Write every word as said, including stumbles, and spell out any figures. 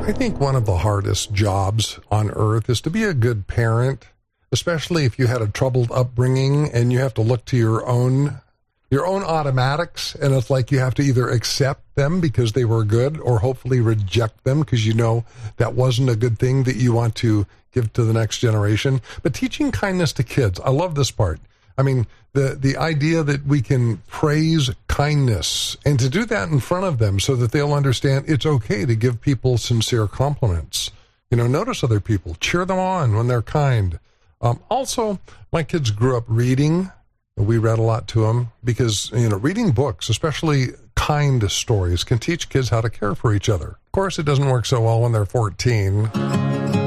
I think one of the hardest jobs on earth is to be a good parent, especially if you had a troubled upbringing and you have to look to your own your own automatics, and it's like you have to either accept them because they were good or hopefully reject them because you know that wasn't a good thing that you want to give to the next generation. But teaching kindness to kids, I love this part. I mean, the, the idea that we can praise kindness and to do that in front of them so that they'll understand it's okay to give people sincere compliments. You know, notice other people, cheer them on when they're kind. Um, also, my kids grew up reading. We read a lot to them because, you know, reading books, especially kind stories, can teach kids how to care for each other. Of course, it doesn't work so well when they're fourteen.